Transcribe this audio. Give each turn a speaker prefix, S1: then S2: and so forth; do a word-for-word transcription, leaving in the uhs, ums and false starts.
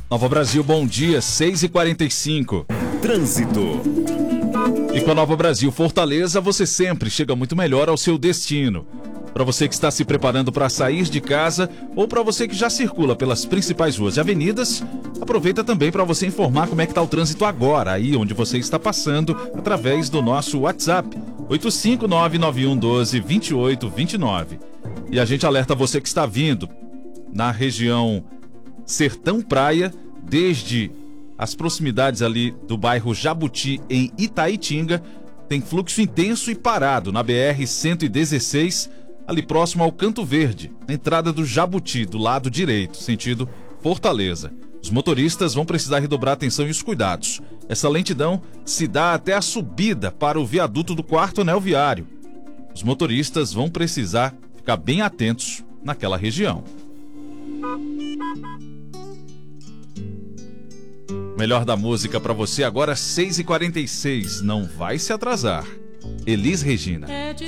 S1: Nova Brasil, bom dia, seis e quarenta e cinco.
S2: Trânsito.
S1: E com a Nova Brasil Fortaleza, você sempre chega muito melhor ao seu destino. Para você que está se preparando para sair de casa ou para você que já circula pelas principais ruas e avenidas, aproveita também para você informar como é que está o trânsito agora, aí onde você está passando, através do nosso WhatsApp, oito cinco nove nove um um dois dois oito dois nove. E a gente alerta você que está vindo na região Sertão Praia, desde as proximidades ali do bairro Jabuti, em Itaitinga, tem fluxo intenso e parado na B R cento e dezesseis, ali próximo ao Canto Verde, na entrada do Jabuti, do lado direito, sentido Fortaleza. Os motoristas vão precisar redobrar a atenção e os cuidados. Essa lentidão se dá até a subida para o viaduto do quarto anel viário. Os motoristas vão precisar ficar bem atentos naquela região. Melhor da música para você agora, seis e quarenta e seis. Não vai se atrasar. Elis Regina.